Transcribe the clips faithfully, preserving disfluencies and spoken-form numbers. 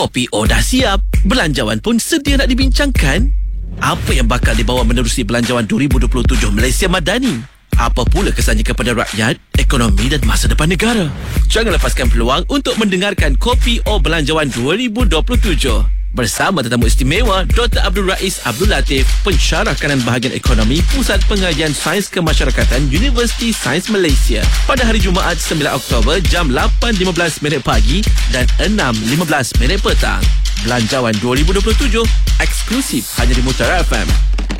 Kopi O dah siap, belanjawan pun sedia nak dibincangkan. Apa yang bakal dibawa menerusi belanjawan dua ribu dua puluh tujuh Malaysia Madani? Apa pula kesannya kepada rakyat, ekonomi dan masa depan negara? Jangan lepaskan peluang untuk mendengarkan Kopi O Belanjawan dua ribu dua puluh tujuh. Bersama tetamu istimewa Doktor Abdul Rais Abdul Latif, Pensyarah Kanan Bahagian Ekonomi Pusat Pengajian Sains Kemasyarakatan Universiti Sains Malaysia pada hari Jumaat sembilan Oktober jam lapan lima belas minit pagi dan enam lima belas minit petang. Belanjawan dua ribu dua puluh tujuh eksklusif hanya di Mutiara F M.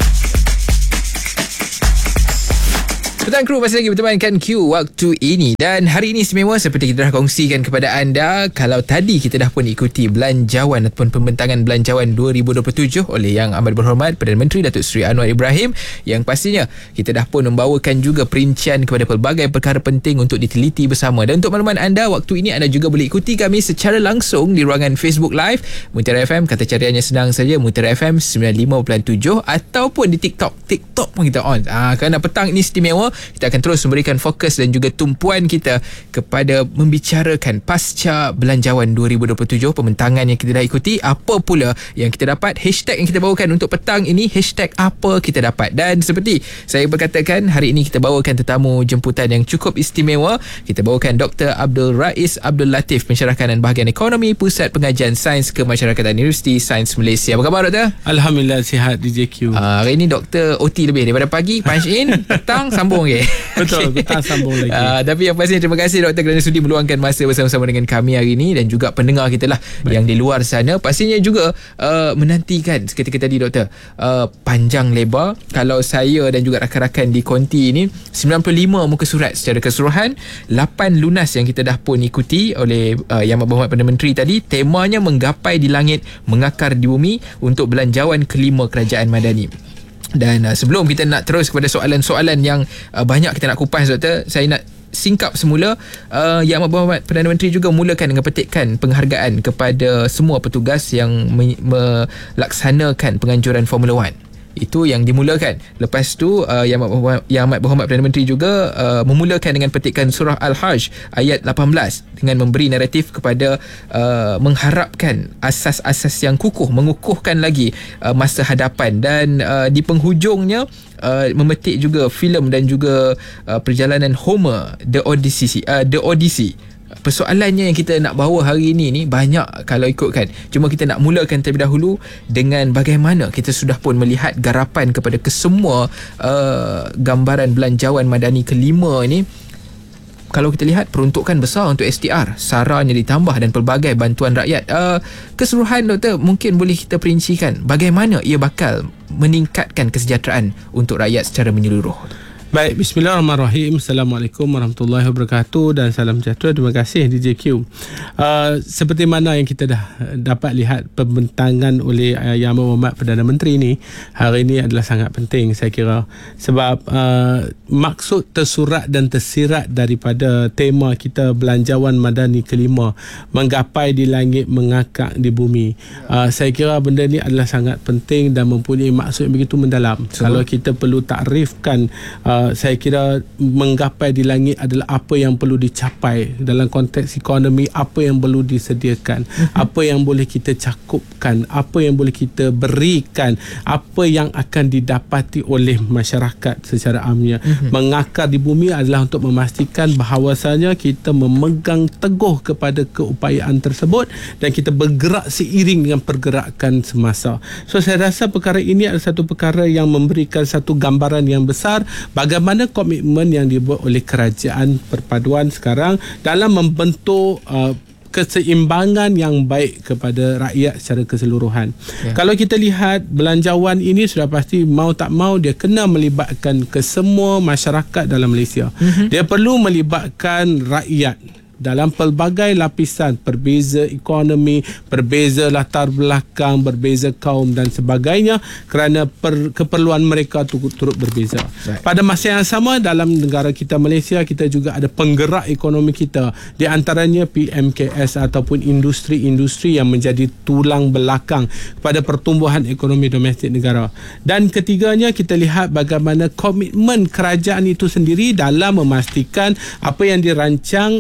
Petang Kru masih lagi bertemankan Q waktu ini. Dan hari ini istimewa seperti kita dah kongsikan kepada anda. Kalau tadi kita dah pun ikuti belanjawan ataupun pembentangan belanjawan dua ribu dua puluh tujuh oleh Yang Amat Berhormat Perdana Menteri Datuk Seri Anwar Ibrahim, yang pastinya kita dah pun membawakan juga perincian kepada pelbagai perkara penting untuk diteliti bersama. Dan untuk makluman anda, waktu ini anda juga boleh ikuti kami secara langsung di ruangan Facebook Live Mutiara F M. Kata cariannya senang saja, Mutiara F M sembilan puluh lima perpuluhan tujuh, ataupun di TikTok. TikTok pun kita on. Ah, kerana petang ini istimewa, kita akan terus memberikan fokus dan juga tumpuan kita kepada membicarakan pasca belanjawan dua ribu dua puluh tujuh, pembentangan yang kita dah ikuti, apa pula yang kita dapat, hashtag yang kita bawakan untuk petang ini, hashtag apa kita dapat. Dan seperti saya berkatakan, hari ini kita bawakan tetamu jemputan yang cukup istimewa. Kita bawakan Doktor Abdul Rais Abdul Latif, Pensyarah Kanan Bahagian Ekonomi Pusat Pengajian Sains Kemasyarakatan Universiti Sains Malaysia. Apa khabar, Doktor? Alhamdulillah, sihat D J Q. Uh, hari ini Doktor O T lebih daripada pagi, punch in, petang sambung ke. Betul, okay. Kita sambung lagi. Uh, tapi yang pastinya terima kasih Doktor kerana sudi meluangkan masa bersama-sama dengan kami hari ini, dan juga pendengar kita lah. Baik. Yang di luar sana pastinya juga uh, menantikan seketika tadi Doktor, uh, panjang lebar. Kalau saya dan juga rakan-rakan di konti ini, sembilan puluh lima muka surat secara keseluruhan, lapan lunas yang kita dah pun ikuti oleh uh, Yang Amat Berhormat Perdana Menteri tadi. Temanya menggapai di langit, mengakar di bumi untuk belanjawan kelima Kerajaan Madani. Dan uh, sebelum kita nak terus kepada soalan-soalan yang uh, banyak kita nak kupas, Doktor, saya nak singkap semula. uh, Yang Amat Berhormat Perdana Menteri juga mulakan dengan petikan penghargaan kepada semua petugas yang me- melaksanakan penganjuran Formula One. Itu yang dimulakan. Lepas tu uh, Yang Amat Berhormat, Yang Amat Berhormat Perdana Menteri juga uh, memulakan dengan petikan surah Al-Hajj ayat lapan belas dengan memberi naratif kepada uh, mengharapkan asas-asas yang kukuh, mengukuhkan lagi uh, masa hadapan. Dan uh, di penghujungnya uh, memetik juga filem dan juga uh, perjalanan Homer, The Odyssey, uh, The Odyssey. Persoalannya yang kita nak bawa hari ini ni banyak kalau ikutkan. Cuma kita nak mulakan terlebih dahulu dengan bagaimana kita sudah pun melihat garapan kepada kesemua uh, gambaran belanjawan madani kelima ini. Kalau kita lihat peruntukan besar untuk S T R, saranya ditambah dan pelbagai bantuan rakyat. Uh, keseluruhan, Doktor, mungkin boleh kita perincikan bagaimana ia bakal meningkatkan kesejahteraan untuk rakyat secara menyeluruh. Baik, bismillahirrahmanirrahim. Assalamualaikum warahmatullahi wabarakatuh dan salam sejahtera. Terima kasih D J Q. Uh, seperti mana yang kita dah dapat lihat, pembentangan oleh uh, Yang Amat Berhormat Perdana Menteri ini hari ini adalah sangat penting, saya kira. Sebab uh, maksud tersurat dan tersirat daripada tema kita belanjawan madani kelima, menggapai di langit, mengakak di bumi. Uh, saya kira benda ni adalah sangat penting dan mempunyai maksud yang begitu mendalam. So, kalau kita perlu takrifkan, uh, saya kira menggapai di langit adalah apa yang perlu dicapai dalam konteks ekonomi, apa yang perlu disediakan, uh-huh. apa yang boleh kita cakupkan, apa yang boleh kita berikan, apa yang akan didapati oleh masyarakat secara amnya. Uh-huh. Mengakar di bumi adalah untuk memastikan bahawasanya kita memegang teguh kepada keupayaan tersebut dan kita bergerak seiring dengan pergerakan semasa. So saya rasa perkara ini adalah satu perkara yang memberikan satu gambaran yang besar bagaimana komitmen yang dibuat oleh kerajaan perpaduan sekarang dalam membentuk uh, keseimbangan yang baik kepada rakyat secara keseluruhan. Ya. Kalau kita lihat belanjawan ini sudah pasti mau tak mau dia kena melibatkan kesemua masyarakat dalam Malaysia. Mm-hmm. Dia perlu melibatkan rakyat dalam pelbagai lapisan, berbeza ekonomi, berbeza latar belakang, berbeza kaum dan sebagainya, kerana per, keperluan mereka turut, turut berbeza. Right. Pada masa yang sama, dalam negara kita Malaysia, kita juga ada penggerak ekonomi kita, di antaranya P M K S ataupun industri-industri yang menjadi tulang belakang pada pertumbuhan ekonomi domestik negara. Dan ketiganya, kita lihat bagaimana komitmen kerajaan itu sendiri dalam memastikan apa yang dirancang itu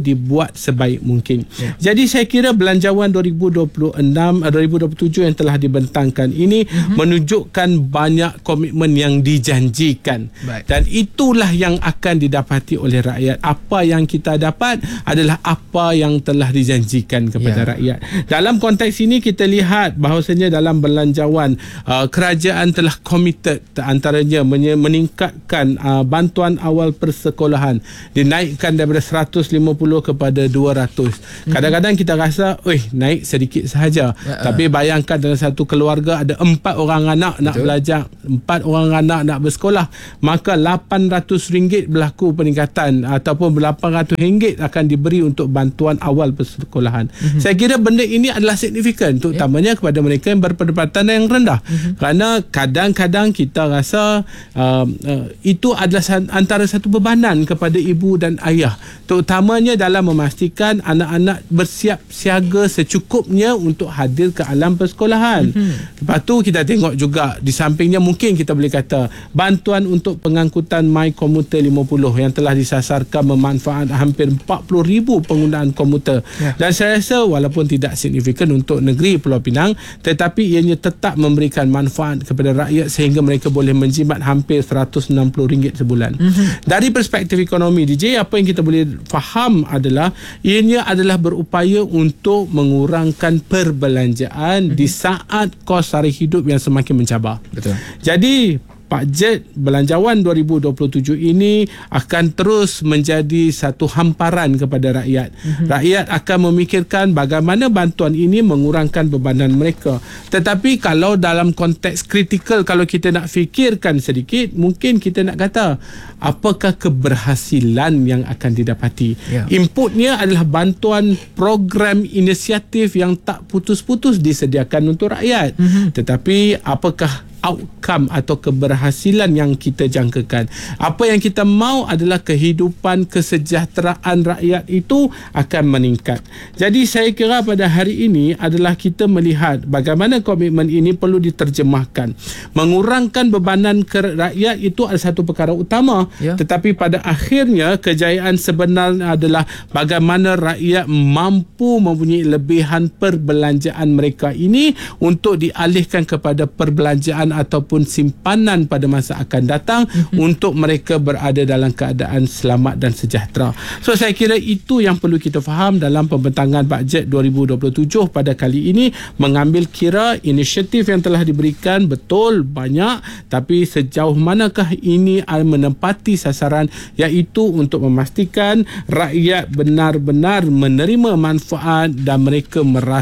dibuat sebaik mungkin. Ya. Jadi saya kira belanjawan dua ribu dua puluh enam dua ribu dua puluh tujuh yang telah dibentangkan ini uh-huh. menunjukkan banyak komitmen yang dijanjikan. Baik. Dan itulah yang akan didapati oleh rakyat. Apa yang kita dapat adalah apa yang telah dijanjikan kepada ya. rakyat. Dalam konteks ini kita lihat bahawasanya dalam belanjawan uh, kerajaan telah committed, antaranya meningkatkan uh, bantuan awal persekolahan, dinaikkan daripada seratus lima puluh kepada dua ratus. Kadang-kadang kita rasa oi naik sedikit sahaja, ya, tapi bayangkan dalam satu keluarga ada empat orang anak nak Betul. belajar, empat orang anak nak bersekolah, maka lapan ratus ringgit berlaku peningkatan ataupun lapan ratus ringgit akan diberi untuk bantuan awal persekolahan. Mm-hmm. Saya kira benda ini adalah signifikan, terutamanya yeah. kepada mereka yang berpendapatan yang rendah. Mm-hmm. Kerana kadang-kadang kita rasa uh, uh, itu adalah antara satu bebanan kepada ibu dan ayah, terutamanya dalam memastikan anak-anak bersiap siaga secukupnya untuk hadir ke alam persekolahan. Mm-hmm. Lepas tu kita tengok juga di sampingnya mungkin kita boleh kata bantuan untuk pengangkutan My Komuter lima puluh yang telah disasarkan memanfaat hampir empat puluh ribu penggunaan komuter. Yeah. Dan saya rasa walaupun tidak signifikan untuk negeri Pulau Pinang, tetapi ianya tetap memberikan manfaat kepada rakyat sehingga mereka boleh menjimat hampir seratus enam puluh ringgit sebulan. Mm-hmm. Dari perspektif ekonomi D J, apa yang kita boleh faham adalah ianya adalah berupaya untuk mengurangkan perbelanjaan mm-hmm. di saat kos sara hidup yang semakin mencabar. Betul. Jadi bajet belanjawan dua ribu dua puluh tujuh ini akan terus menjadi satu hamparan kepada rakyat. Mm-hmm. Rakyat akan memikirkan bagaimana bantuan ini mengurangkan bebanan mereka. Tetapi kalau dalam konteks kritikal, kalau kita nak fikirkan sedikit, mungkin kita nak kata apakah keberhasilan yang akan didapati. Yeah. Inputnya adalah bantuan program inisiatif yang tak putus-putus disediakan untuk rakyat. Mm-hmm. Tetapi apakah outcome atau keberhasilan yang kita jangkakan? Apa yang kita mahu adalah kehidupan kesejahteraan rakyat itu akan meningkat. Jadi saya kira pada hari ini adalah kita melihat bagaimana komitmen ini perlu diterjemahkan. Mengurangkan bebanan ke rakyat itu adalah satu perkara utama, ya. Tetapi pada akhirnya kejayaan sebenarnya adalah bagaimana rakyat mampu mempunyai lebihan perbelanjaan mereka ini untuk dialihkan kepada perbelanjaan ataupun simpanan pada masa akan datang mm-hmm. untuk mereka berada dalam keadaan selamat dan sejahtera. So saya kira itu yang perlu kita faham dalam pembentangan bajet dua ribu dua puluh tujuh pada kali ini, mengambil kira inisiatif yang telah diberikan betul banyak, tapi sejauh manakah ini menempati sasaran, iaitu untuk memastikan rakyat benar-benar menerima manfaat dan mereka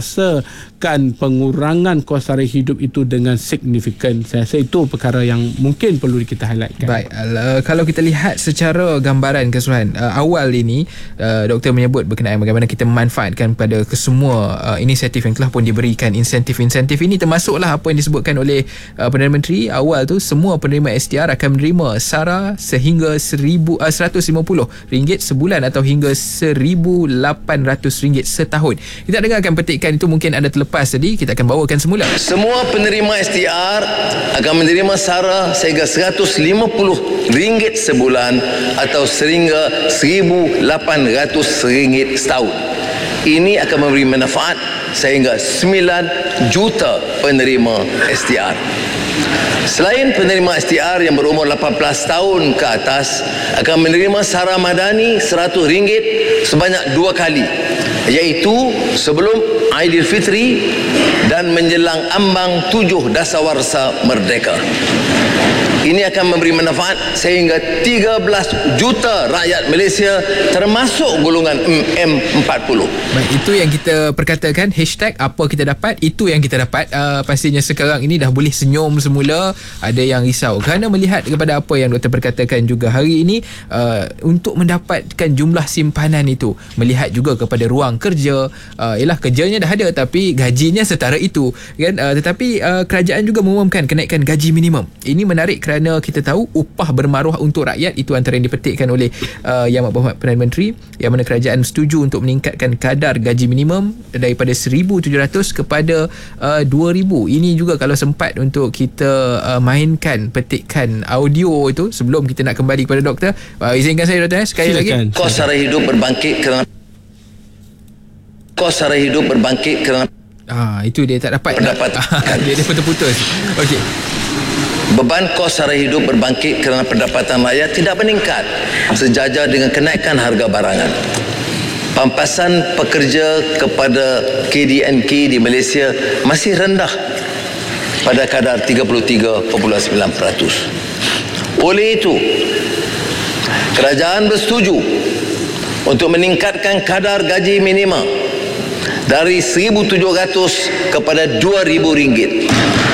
merasakan pengurangan kos sara hidup itu dengan signifikan. Saya rasa itu perkara yang mungkin perlu kita highlightkan. Baik, uh, kalau kita lihat secara gambaran keseluruhan, uh, awal ini uh, doktor menyebut berkenaan bagaimana kita memanfaatkan pada kesemua uh, inisiatif yang telah pun diberikan. Insentif-insentif ini termasuklah apa yang disebutkan oleh uh, Perdana Menteri awal tu, semua penerima S T R akan menerima SARA sehingga seribu, uh, seratus lima puluh ringgit sebulan atau hingga seribu lapan ratus ringgit setahun. Kita dengarkan petikan itu, mungkin anda terlepas tadi, kita akan bawakan semula. Semua penerima S T R akan menerima SARA sehingga seratus lima puluh ringgit sebulan atau sehingga seribu lapan ratus ringgit setahun. Ini akan memberi manfaat sehingga sembilan juta penerima S T R. Selain penerima S T R yang berumur lapan belas tahun ke atas akan menerima SARA Madani seratus ringgit sebanyak dua kali, iaitu sebelum Aidilfitri dan menjelang ambang tujuh Dasawarsa Merdeka. Ini akan memberi manfaat sehingga tiga belas juta rakyat Malaysia termasuk golongan M empat puluh. Baik, itu yang kita perkatakan, hashtag apa kita dapat, itu yang kita dapat. Uh, pastinya sekarang ini dah boleh senyum semula. Ada yang risau kerana melihat kepada apa yang doktor perkatakan juga hari ini, uh, untuk mendapatkan jumlah simpanan itu, melihat juga kepada ruang kerja. Uh, yalah, kerjanya dah ada tapi gajinya setara itu kan. Uh, tetapi uh, kerajaan juga mengumumkan kenaikan gaji minimum. Ini menarik kerana kita tahu upah bermaruah untuk rakyat, itu antara yang dipetikkan oleh uh, Yang Berhormat Perdana Menteri, yang mana kerajaan setuju untuk meningkatkan kadar gaji minimum daripada seribu tujuh ratus kepada uh, dua ribu. Ini juga kalau sempat untuk kita uh, mainkan petikan audio itu sebelum kita nak kembali kepada doktor. Uh, izinkan saya doktor sekali Silakan. lagi. Kos sara hidup berbangkit kerana kos sara hidup berbangkit kerana Ah, itu dia tak dapat. Pendapatan. dia dia putus-putus. Okey. Beban kos sara hidup berbangkit kerana pendapatan rakyat tidak meningkat sejajar dengan kenaikan harga barangan. Pampasan pekerja kepada K D N K di Malaysia masih rendah pada kadar tiga puluh tiga perpuluhan sembilan peratus. Oleh itu, kerajaan bersetuju untuk meningkatkan kadar gaji minimum dari seribu tujuh ratus kepada dua ribu ringgit.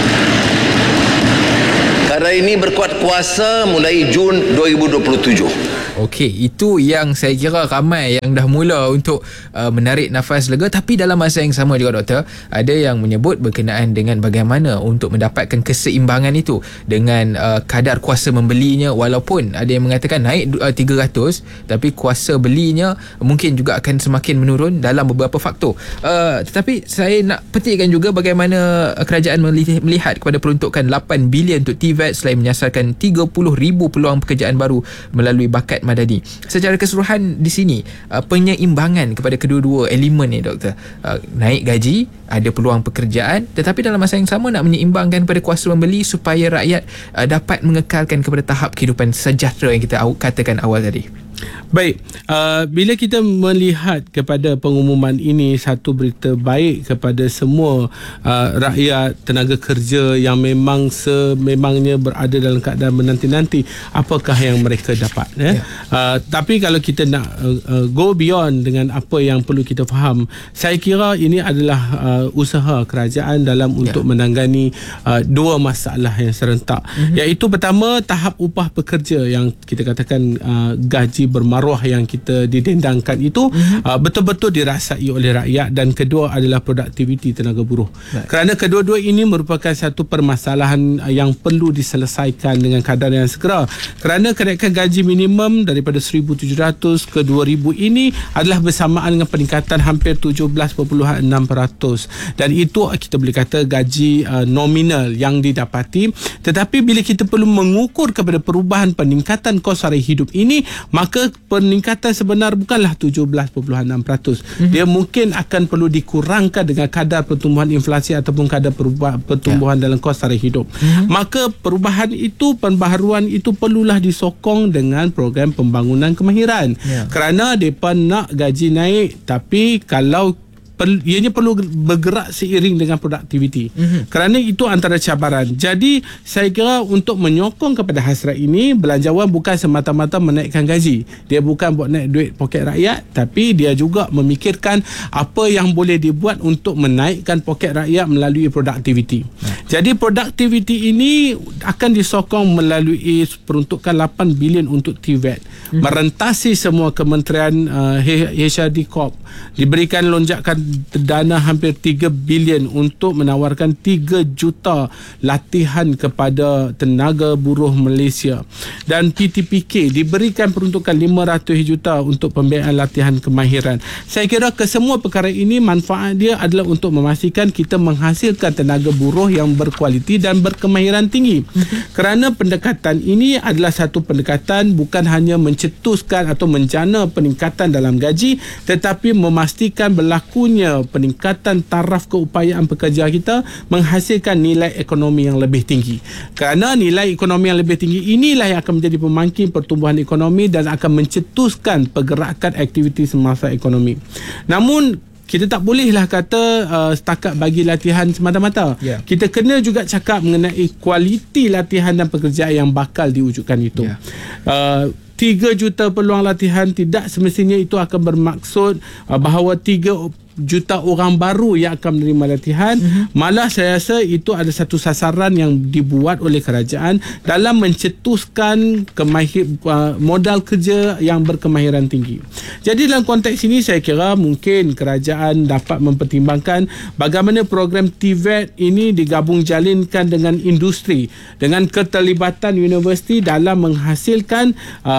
Kadar ini berkuat kuasa mulai Jun dua ribu dua puluh tujuh. Okey, itu yang saya kira ramai yang dah mula untuk uh, menarik nafas lega, tapi dalam masa yang sama juga doktor, ada yang menyebut berkenaan dengan bagaimana untuk mendapatkan keseimbangan itu dengan uh, kadar kuasa membelinya, walaupun ada yang mengatakan naik uh, tiga ratus tapi kuasa belinya mungkin juga akan semakin menurun dalam beberapa faktor. Uh, tetapi saya nak petikkan juga bagaimana kerajaan melihat kepada peruntukan lapan bilion untuk T V A T selain menyasarkan tiga puluh ribu peluang pekerjaan baru melalui bakat madani. Secara keseluruhan di sini uh, penyeimbangan kepada kedua-dua elemen ni doktor, uh, naik gaji, ada peluang pekerjaan, tetapi dalam masa yang sama nak menyeimbangkan kepada kuasa membeli supaya rakyat uh, dapat mengekalkan kepada tahap kehidupan sejahtera yang kita katakan awal tadi. Baik, uh, bila kita melihat kepada pengumuman ini satu berita baik kepada semua uh, rakyat, tenaga kerja yang memang sememangnya berada dalam keadaan menanti-nanti apakah yang mereka dapat. Eh? Yeah. Uh, tapi kalau kita nak uh, uh, go beyond dengan apa yang perlu kita faham, saya kira ini adalah uh, usaha kerajaan dalam yeah. untuk menangani uh, dua masalah yang serentak. Mm-hmm. Iaitu pertama, tahap upah pekerja yang kita katakan uh, gaji bermaruah yang kita didendangkan itu mm-hmm. uh, betul-betul dirasai oleh rakyat, dan kedua adalah produktiviti tenaga buruh. Right. Kerana kedua-dua ini merupakan satu permasalahan yang perlu diselesaikan dengan kadar yang segera. Kerana kenaikan gaji minimum daripada seribu tujuh ratus ke dua ribu ini adalah bersamaan dengan peningkatan hampir tujuh belas perpuluhan enam peratus, dan itu kita boleh kata gaji uh, nominal yang didapati. Tetapi bila kita perlu mengukur kepada perubahan peningkatan kos sara hidup ini, maka peningkatan sebenar bukanlah tujuh belas perpuluhan enam peratus. Mm-hmm. Dia mungkin akan perlu dikurangkan dengan kadar pertumbuhan inflasi ataupun kadar perubah, pertumbuhan yeah. dalam kos sara hidup. Mm-hmm. Maka perubahan itu, pembaharuan itu perlulah disokong dengan program pembangunan kemahiran. Yeah. Kerana mereka nak gaji naik, tapi kalau Per, ianya perlu bergerak seiring dengan produktiviti. Mm-hmm. Kerana itu antara cabaran. Jadi saya kira untuk menyokong kepada hasrat ini, belanjawan bukan semata-mata menaikkan gaji. Dia bukan buat naik duit poket rakyat, tapi dia juga memikirkan apa yang boleh dibuat untuk menaikkan poket rakyat melalui produktiviti. Mm-hmm. Jadi produktiviti ini akan disokong melalui peruntukan lapan bilion untuk T V A T. Mm-hmm. Merentasi semua kementerian uh, H R D Corp. Diberikan lonjakan dana hampir tiga bilion untuk menawarkan tiga juta latihan kepada tenaga buruh Malaysia, dan P T P K diberikan peruntukan lima ratus juta untuk pembiayaan latihan kemahiran. Saya kira kesemua perkara ini manfaat dia adalah untuk memastikan kita menghasilkan tenaga buruh yang berkualiti dan berkemahiran tinggi. Kerana pendekatan ini adalah satu pendekatan bukan hanya mencetuskan atau menjana peningkatan dalam gaji, tetapi memastikan berlakunya peningkatan taraf keupayaan pekerja kita menghasilkan nilai ekonomi yang lebih tinggi. Kerana nilai ekonomi yang lebih tinggi inilah yang akan menjadi pemangkin pertumbuhan ekonomi dan akan mencetuskan pergerakan aktiviti semasa ekonomi. Namun kita tak bolehlah kata uh, setakat bagi latihan semata-mata. Yeah. Kita kena juga cakap mengenai kualiti latihan dan pekerjaan yang bakal diwujudkan itu. Yeah. Uh, tiga juta peluang latihan tidak semestinya itu akan bermaksud uh, bahawa tiga juta orang baru yang akan menerima latihan. Mm-hmm. Malah saya rasa itu ada satu sasaran yang dibuat oleh kerajaan dalam mencetuskan kemahir, uh, modal kerja yang berkemahiran tinggi. Jadi dalam konteks ini saya kira mungkin kerajaan dapat mempertimbangkan bagaimana program T V A T ini digabung jalinkan dengan industri dengan keterlibatan universiti dalam menghasilkan uh,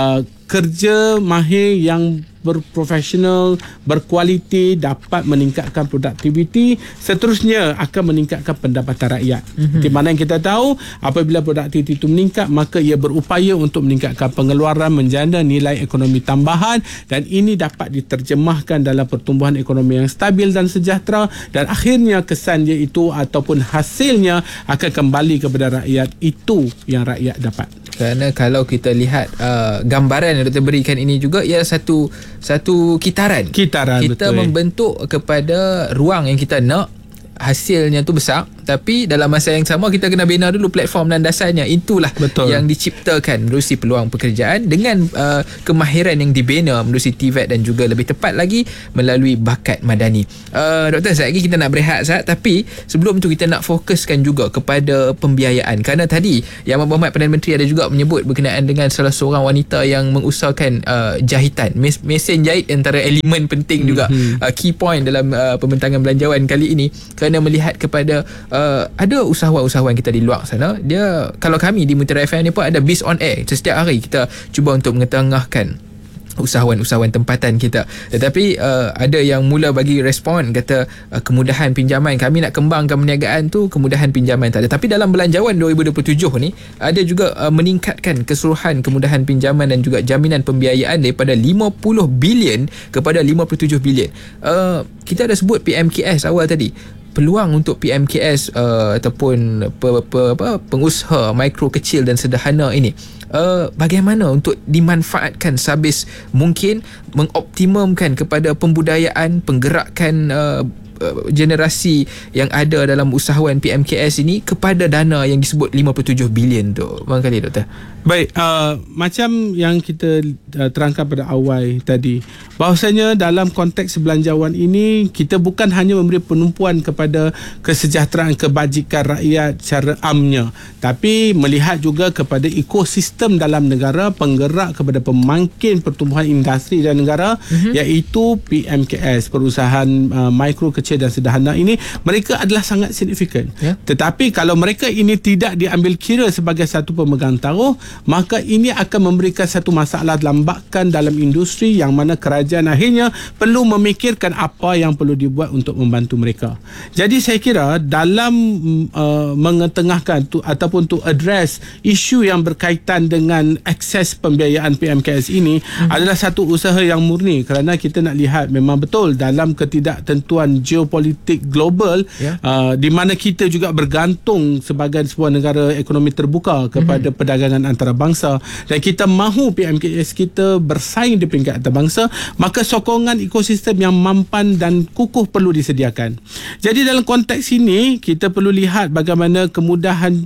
pekerja mahir yang berprofesional, berkualiti, dapat meningkatkan produktiviti, seterusnya akan meningkatkan pendapatan rakyat. Mm-hmm. Di mana yang kita tahu, apabila produktiviti itu meningkat, maka ia berupaya untuk meningkatkan pengeluaran, menjana nilai ekonomi tambahan, dan ini dapat diterjemahkan dalam pertumbuhan ekonomi yang stabil dan sejahtera, dan akhirnya kesan dia itu ataupun hasilnya akan kembali kepada rakyat. Itu yang rakyat dapat. Kerana kalau kita lihat uh, gambaran yang Doktor berikan ini juga ialah satu satu kitaran. Kitaran, kita betul. membentuk kepada ruang yang kita nak, hasilnya tu besar, tapi dalam masa yang sama kita kena bina dulu platform dan dasarnya. Itulah betul. yang diciptakan menerusi peluang pekerjaan dengan uh, kemahiran yang dibina menerusi T V E T dan juga lebih tepat lagi melalui bakat madani. Uh, Doktor, sekejap lagi kita nak berehat Zat, tapi sebelum tu kita nak fokuskan juga kepada pembiayaan, kerana tadi Yang Berhormat Perdana Menteri ada juga menyebut berkenaan dengan salah seorang wanita yang mengusahakan uh, jahitan. Mes- mesin jahit antara elemen penting juga, mm-hmm. uh, key point dalam uh, pembentangan belanjawan kali ini, kerana melihat kepada uh, ada usahawan-usahawan kita di luar sana. Dia, kalau kami di Mutiara F M ni pun ada Biz on Air, setiap hari kita cuba untuk mengetengahkan usahawan-usahawan tempatan kita. Tetapi uh, ada yang mula bagi respon, kata uh, kemudahan pinjaman, kami nak kembangkan perniagaan tu, kemudahan pinjaman tak ada. Tapi dalam belanjawan dua ribu dua puluh tujuh ni ada juga uh, meningkatkan keseluruhan kemudahan pinjaman dan juga jaminan pembiayaan daripada lima puluh bilion kepada lima puluh tujuh bilion. Uh, kita ada sebut P M K S awal tadi. Peluang untuk P M K S uh, ataupun pe, pe, apa, pengusaha mikro, kecil dan sederhana ini, uh, bagaimana untuk dimanfaatkan sehabis mungkin, mengoptimumkan kepada pembudayaan, penggerakan uh, generasi yang ada dalam usahawan P M K S ini kepada dana yang disebut lima puluh tujuh bilion tu. Barangkali Doktor. Baik, uh, macam yang kita uh, terangkan pada awal tadi, bahawasanya dalam konteks belanjawan ini kita bukan hanya memberi penumpuan kepada kesejahteraan kebajikan rakyat secara amnya, tapi melihat juga kepada ekosistem dalam negara, penggerak kepada pemangkin pertumbuhan industri dan negara, mm-hmm. iaitu P M K S, perusahaan uh, mikro, kecil dan sederhana ini. Mereka adalah sangat signifikan, yeah. Tetapi kalau mereka ini tidak diambil kira sebagai satu pemegang taruh, maka ini akan memberikan satu masalah lambakan dalam industri, yang mana kerajaan akhirnya perlu memikirkan apa yang perlu dibuat untuk membantu mereka. Jadi saya kira dalam uh, mengetengahkan tu, ataupun to address isu yang berkaitan dengan akses pembiayaan P M K S ini, hmm. adalah satu usaha yang murni, kerana kita nak lihat memang betul dalam ketidaktentuan geopolitik global, yeah. uh, di mana kita juga bergantung sebagai sebuah negara ekonomi terbuka kepada hmm. perdagangan antarabangsa, dan kita mahu P M K S kita bersaing di peringkat antarabangsa, maka sokongan ekosistem yang mampan dan kukuh perlu disediakan. Jadi dalam konteks ini kita perlu lihat bagaimana kemudahan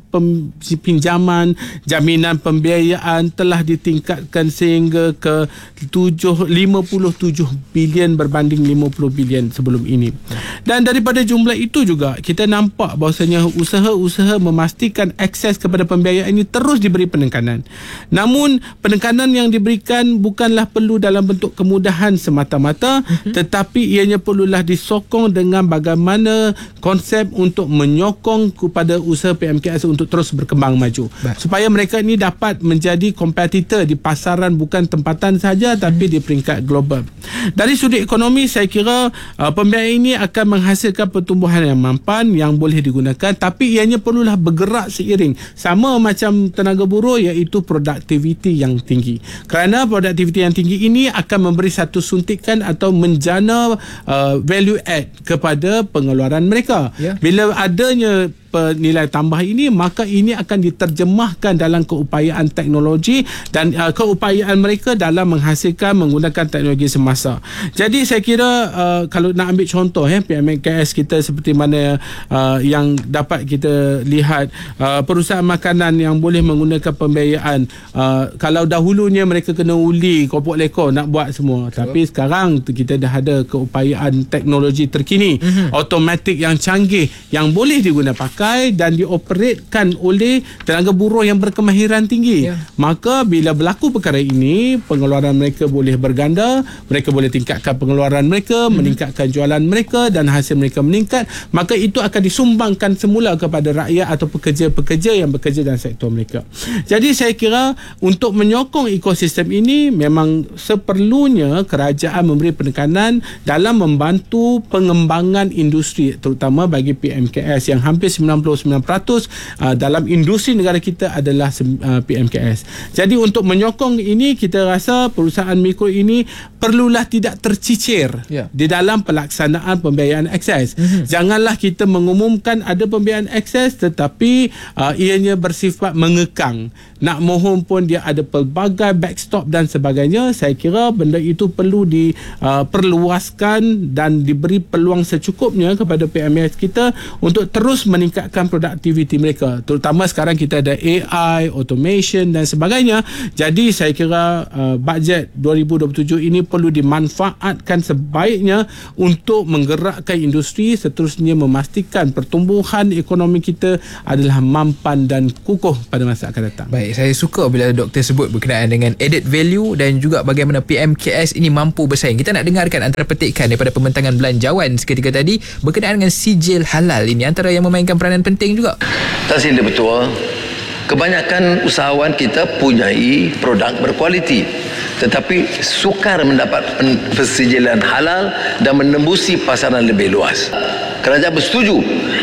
pinjaman, jaminan pembiayaan telah ditingkatkan sehingga ke lima puluh tujuh bilion berbanding lima puluh bilion sebelum ini. Dan daripada jumlah itu juga kita nampak bahawasanya usaha-usaha memastikan akses kepada pembiayaan ini terus diberi penekanan. Namun penekanan yang diberikan bukanlah perlu dalam bentuk kemudahan semata-mata, mm-hmm. tetapi ianya perlulah disokong dengan bagaimana konsep untuk menyokong kepada usaha P M K S untuk terus berkembang maju, baik, supaya mereka ini dapat menjadi kompetitor di pasaran bukan tempatan saja, tapi mm-hmm. di peringkat global. Dari sudut ekonomi, saya kira uh, pembiayaan ini akan menghasilkan pertumbuhan yang mampan yang boleh digunakan, tapi ianya perlulah bergerak seiring, sama macam tenaga buruh, iaitu produktiviti yang tinggi. Kerana produktiviti yang tinggi ini akan memberi satu suntikan atau menjana uh, value add kepada pengeluaran mereka. Yeah. Bila adanya nilai tambah ini, maka ini akan diterjemahkan dalam keupayaan teknologi dan uh, keupayaan mereka dalam menghasilkan menggunakan teknologi semasa. Jadi saya kira uh, kalau nak ambil contoh ya, P M K S kita seperti mana uh, yang dapat kita lihat, uh, perusahaan makanan yang boleh menggunakan pembiayaan, uh, kalau dahulunya mereka kena uli kopok lekor nak buat semua, betul, tapi sekarang kita dah ada keupayaan teknologi terkini, mm-hmm. automatik yang canggih yang boleh digunakan dipakai dan dioperatkan oleh tenaga buruh yang berkemahiran tinggi. Ya. Maka bila berlaku perkara ini, pengeluaran mereka boleh berganda, mereka boleh tingkatkan pengeluaran mereka, hmm. meningkatkan jualan mereka dan hasil mereka meningkat, maka itu akan disumbangkan semula kepada rakyat atau pekerja-pekerja yang bekerja dalam sektor mereka. Jadi saya kira untuk menyokong ekosistem ini memang seperlunya kerajaan memberi penekanan dalam membantu pengembangan industri, terutama bagi P M K S yang hampir sembilan puluh sembilan peratus uh, dalam industri negara kita adalah uh, P M K S. Jadi untuk menyokong ini, kita rasa perusahaan mikro ini perlulah tidak tercicir yeah. di dalam pelaksanaan pembiayaan akses. Mm-hmm. Janganlah kita mengumumkan ada pembiayaan akses tetapi uh, ianya bersifat mengekang. Nak mohon pun dia ada pelbagai backstop dan sebagainya. Saya kira benda itu perlu diperluaskan uh, dan diberi peluang secukupnya kepada P M S kita untuk terus meningkatkan produktiviti mereka. Terutama sekarang kita ada A I, automation dan sebagainya. Jadi saya kira uh, bajet dua ribu dua puluh tujuh ini perlu dimanfaatkan sebaiknya untuk menggerakkan industri, seterusnya memastikan pertumbuhan ekonomi kita adalah mampan dan kukuh pada masa akan datang. Baik, saya suka bila doktor sebut berkenaan dengan added value dan juga bagaimana P M K S ini mampu bersaing. Kita nak dengarkan antara petikan daripada pembentangan belanjawan seketika tadi berkenaan dengan sijil halal ini, antara yang memainkan peranan penting juga. Tak silap betul. Kebanyakan usahawan kita punyai produk berkualiti tetapi sukar mendapat persijilan halal dan menembusi pasaran lebih luas. Kerajaan bersetuju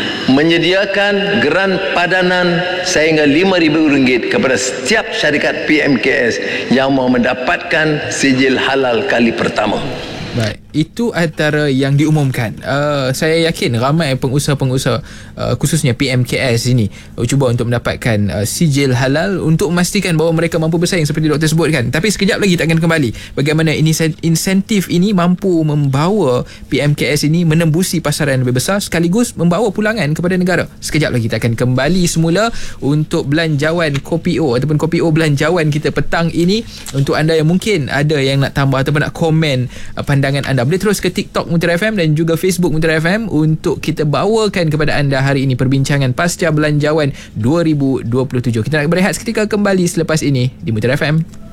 menyediakan geran padanan sehingga lima ribu ringgit kepada setiap syarikat P M K S yang mahu mendapatkan sijil halal kali pertama. Baik, itu antara yang diumumkan. Uh, saya yakin ramai pengusaha-pengusaha uh, khususnya P M K S ini uh, cuba untuk mendapatkan uh, sijil halal untuk memastikan bahawa mereka mampu bersaing seperti doktor sebutkan. Tapi sekejap lagi kita akan kembali bagaimana ini insentif ini mampu membawa P M K S ini menembusi pasaran yang lebih besar sekaligus membawa pulangan kepada negara. Sekejap lagi kita akan kembali semula untuk belanjawan Kopi O ataupun Kopi O belanjawan kita petang ini. Untuk anda yang mungkin ada yang nak tambah ataupun nak komen uh, pandangan anda, boleh terus ke TikTok Mutiara F M dan juga Facebook Mutiara F M untuk kita bawakan kepada anda hari ini perbincangan pasca belanjawan dua ribu dua puluh tujuh. Kita nak berehat seketika, kembali selepas ini di Mutiara F M.